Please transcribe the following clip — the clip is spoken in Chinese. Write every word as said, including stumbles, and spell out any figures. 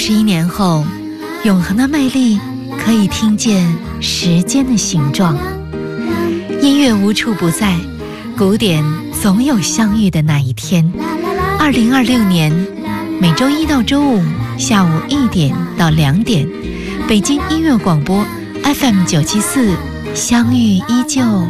十一年后，永恒的魅力可以听见时间的形状。音乐无处不在，古典总有相遇的那一天。二零二六年，每周一到周五下午一点到两点，北京音乐广播 F M 九七四，相遇依旧。